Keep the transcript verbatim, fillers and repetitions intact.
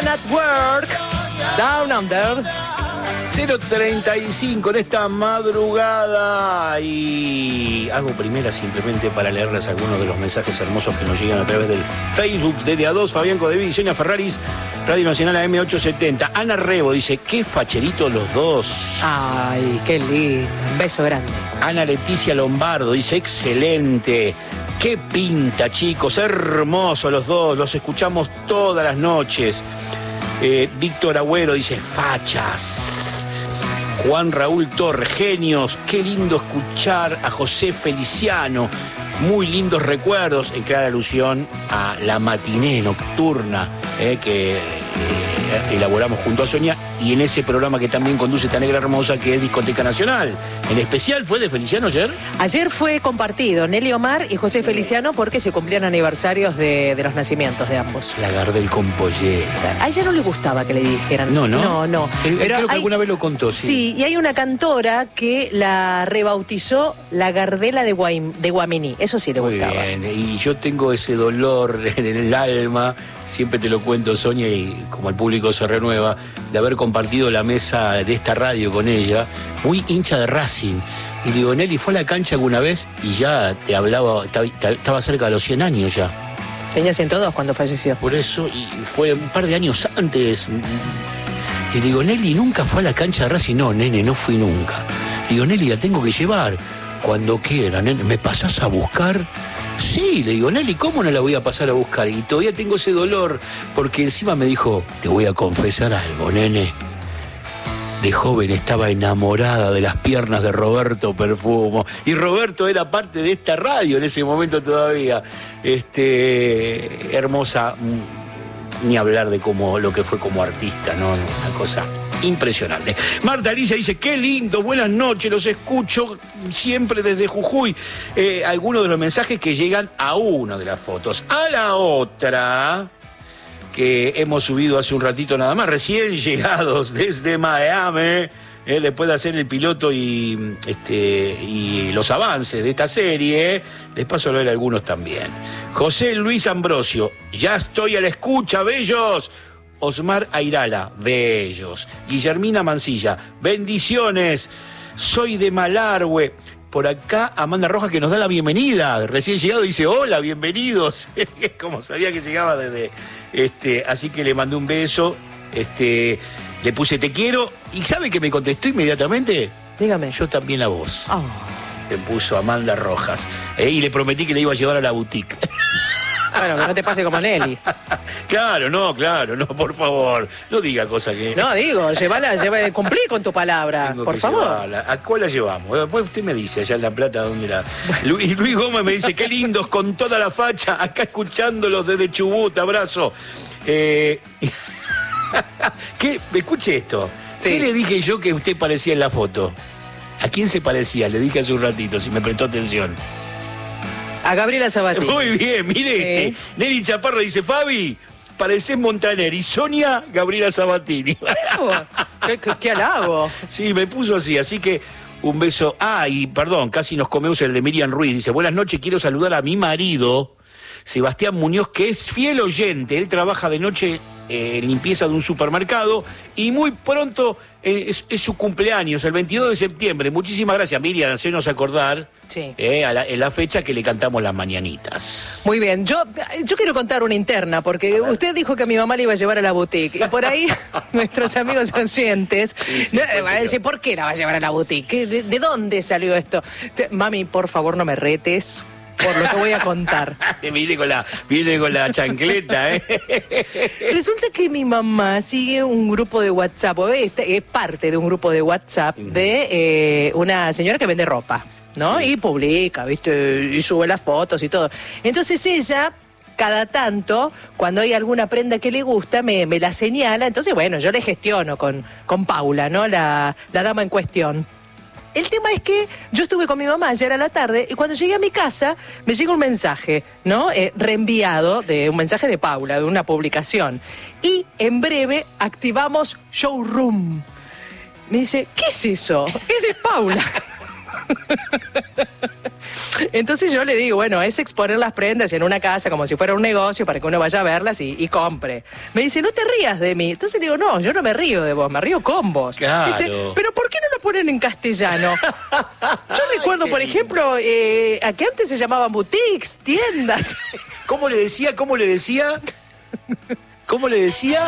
at Work, Down Under. cero treinta y cinco en esta madrugada, y hago primera simplemente para leerles algunos de los mensajes hermosos que nos llegan a través del Facebook de D A dos. Fabián Codeví, Sonia Ferraris, Radio Nacional A M ochocientos setenta. Ana Rebo dice, qué facheritos los dos. Ay, qué lindo, un beso grande. Ana Leticia Lombardo dice, excelente. Qué pinta, chicos, hermosos los dos, los escuchamos todas las noches. Eh, Víctor Agüero dice, fachas. Juan Raúl Torres, genios, qué lindo escuchar a José Feliciano, muy lindos recuerdos, en clara alusión a la matiné nocturna eh, que eh, elaboramos junto a Sonia, y en ese programa que también conduce esta negra hermosa, que es Discoteca Nacional. ¿En especial fue de Feliciano ayer? Ayer fue compartido Nelly Omar y José Feliciano porque se cumplían aniversarios de, de los nacimientos de ambos. La Gardel con pollera. A ella no le gustaba que le dijeran. No, no. No, no. Eh, Pero creo que hay, alguna vez lo contó, sí. Sí, y hay una cantora que la rebautizó la Gardela de, Guaim, de Guaminí. Eso sí le Muy gustaba. bien, y yo tengo ese dolor en el alma, siempre te lo cuento, Sonia, y como el público se renueva, de haber compartido la mesa de esta radio con ella, muy hincha de Racing. Y le digo, Nelly, ¿fue a la cancha alguna vez? Y ya te hablaba, estaba cerca de los cien años ya. Tenía ciento dos cuando falleció. Por eso, y fue un par de años antes. Y le digo, Nelly, ¿nunca fue a la cancha de Racing? No, nene, no fui nunca. Le digo, Nelly, la tengo que llevar. Cuando quiera, nene, ¿me pasás a buscar? Sí, le digo, Nelly, ¿cómo no la voy a pasar a buscar? Y todavía tengo ese dolor, porque encima me dijo, te voy a confesar algo, nene. De joven estaba enamorada de las piernas de Roberto Perfumo. Y Roberto era parte de esta radio en ese momento todavía. Este, hermosa, ni hablar de cómo, lo que fue como artista, ¿no? Una cosa impresionante. Marta Alicia dice, qué lindo, buenas noches, los escucho siempre desde Jujuy. Eh, algunos de los mensajes que llegan a una de las fotos. A la otra, que hemos subido hace un ratito nada más, recién llegados desde Miami, eh, después de hacer el piloto y, este, y los avances de esta serie, les paso a leer algunos también. José Luis Ambrosio, ya estoy a la escucha, bellos. Osmar Airala, bellos. Guillermina Mancilla, bendiciones. Soy de Malargüe. Por acá Amanda Rojas, que nos da la bienvenida. Recién llegado dice, hola, bienvenidos. Como sabía que llegaba desde... Este, así que le mandé un beso. Este, le puse te quiero. ¿Y sabe que me contestó inmediatamente? Dígame. Yo también a vos. Oh. Le puso Amanda Rojas. Eh, y le prometí que le iba a llevar a la boutique. Bueno, que no te pase como Nelly. Claro, no, claro, no, por favor. No diga cosas que... No, digo, llévala, llévala, cumplí con tu palabra, Tengo por que favor. Llevarla. ¿A cuál la llevamos? Después usted me dice, allá en La Plata, ¿dónde la...? Luis, Luis Gómez me dice, qué lindos, con toda la facha, acá escuchándolos desde Chubut, abrazo. Eh... ¿Qué? Escuche esto. Sí. ¿Qué le dije yo que usted parecía en la foto? ¿A quién se parecía? Le dije hace un ratito, si me prestó atención. A Gabriela Sabatini. Muy bien, mire Sí. este. Nelly Chaparro dice, Fabi, parecés Montaner. Y Sonia, Gabriela Sabatini. Oh, ¿Qué, qué, qué halago? Sí, me puso así, así que un beso. Ah, y perdón, casi nos comemos el de Miriam Ruiz. Dice, buenas noches, quiero saludar a mi marido, Sebastián Muñoz, que es fiel oyente. Él trabaja de noche eh, en limpieza de un supermercado y muy pronto eh, es, es su cumpleaños, el veintidós de septiembre. Muchísimas gracias, Miriam, hacernos acordar. Sí. Eh, a la, en la fecha que le cantamos las mañanitas. Muy bien, yo, yo quiero contar una interna, porque usted dijo que a mi mamá le iba a llevar a la boutique, y por ahí nuestros amigos oyentes sí, sí, no, van a decir, ¿por qué la va a llevar a la boutique? ¿De, de dónde salió esto? Te, mami, por favor, no me retes por lo que voy a contar. viene, con la, viene con la chancleta, ¿eh? Resulta que mi mamá sigue un grupo de WhatsApp, o es, es parte de un grupo de WhatsApp de eh, una señora que vende ropa, ¿no? Sí. Y publica, ¿viste? Y sube las fotos y todo. Entonces ella, cada tanto, cuando hay alguna prenda que le gusta, me, me la señala. Entonces, bueno, yo le gestiono con, con Paula, ¿no? La, la dama en cuestión. El tema es que yo estuve con mi mamá ayer a la tarde y cuando llegué a mi casa me llega un mensaje, ¿no? Eh, reenviado, de un mensaje de Paula, de una publicación. Y en breve activamos Showroom. Me dice, ¿qué es eso? Es de Paula. Entonces yo le digo, bueno, es exponer las prendas en una casa como si fuera un negocio para que uno vaya a verlas y, y compre. Me dice, no te rías de mí. Entonces le digo, no, yo no me río de vos, me río con vos. Claro. Dice, pero ¿por qué no lo ponen en castellano? Yo recuerdo, Ay, por lindo. ejemplo, eh, a que antes se llamaban boutiques, tiendas. ¿Cómo le decía? ¿Cómo le decía? ¿Cómo le decía?